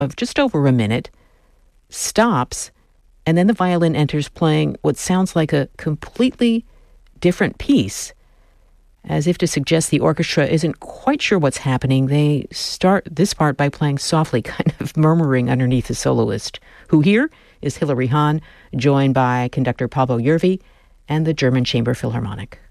of just over a minute, stops, and then the violin enters playing what sounds like a completely different piece. As if to suggest the orchestra isn't quite sure what's happening, they start this part by playing softly, kind of murmuring underneath the soloist, who here is Hilary Hahn, joined by conductor Paavo Järvi and the German Chamber Philharmonic.